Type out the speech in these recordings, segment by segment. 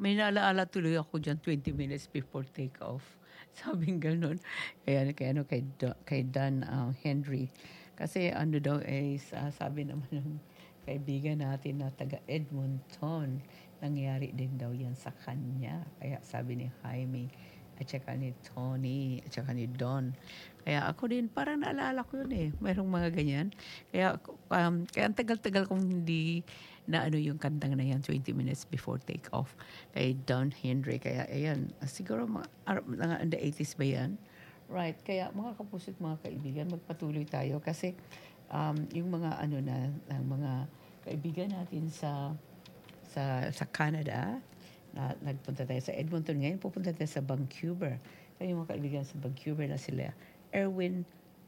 may naalaala tuloy ako dyan 20 minutes before take off. Sabing gano'n. Kay Dan Henry. Kasi ano daw sabi naman ng kaibigan natin na taga Edmonton, nangyari din daw yan sa kanya. Kaya sabi ni Jaime, at saka ni Tony, at saka ni Don. Kaya ako din, parang naalala ko yun eh. Mayroong mga ganyan. Kaya ang tagal-tagal kong hindi na ano yung kantang na yan, 20 minutes before take off. Kay Don Henry. Kaya ayan, siguro mga in the 80s ba yan? Right. Kaya mga kapuso't mga kaibigan, magpatuloy tayo. Kasi yung mga ang mga kaibigan natin sa Canada, nagpunta tayo sa Edmonton ngayon, pupunta tayo sa Vancouver. Kaya yung mga kaibigan sa Vancouver na sila, Erwin,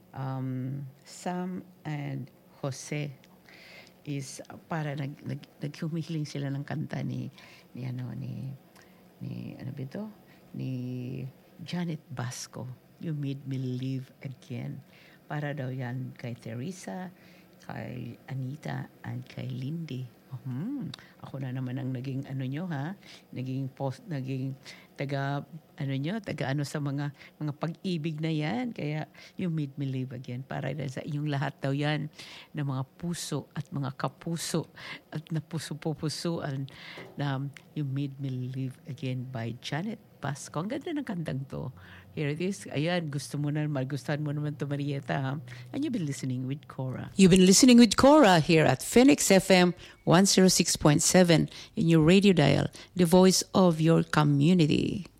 Sam, and Jose, is para naghumihiling sila ng kanta ni Janet Basco, You Made Me Live Again. Para daw yan kay Teresa, kay Anita, and kay Lindy. Ako na naman ang naging naging taga sa mga pag-ibig na yan. Kaya You Made Me Live Again. Para sa inyong lahat daw yan ng mga puso at mga kapuso at napuso-pupusuan na You Made Me Live Again by Janet Basco. Ang ganda ng kantang to. Here it is. Ayan, magustuhan mo naman to, Marieta. Ha? And you've been listening with Cora. You've been listening with Cora here at Phoenix FM 106.7 in your radio dial, the voice of your community.